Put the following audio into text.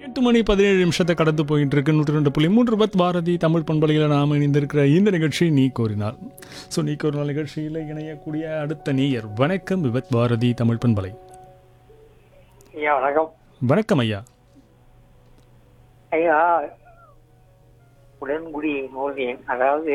8 மணி 17 நிமிஷத்தை கடந்து போயிட்டு இருக்கு 102.3 பத் பாரதி தமிழ் பண்பலையில் நாம் இணைந்திருக்கிற இந்த நிகழ்ச்சி நீ கோரினால். ஸோ நீ கோரினால் நிகழ்ச்சியில் இணையக்கூடிய அடுத்த நேயர். வணக்கம் விபத் பாரதி தமிழ் பண்பலை. ஐயா வணக்கம். வணக்கம் ஐயா. ஐயா உடன்குடி மோதியன், அதாவது